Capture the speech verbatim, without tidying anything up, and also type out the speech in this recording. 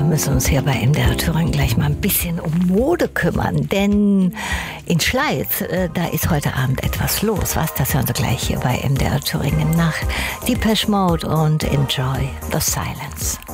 müssen uns hier bei M D R Thüringen gleich mal ein bisschen um Mode kümmern, denn in Schleiz, äh, da ist heute Abend etwas los. Was, das hören Sie gleich hier bei M D R Thüringen nach Depeche Mode und Enjoy the Silence.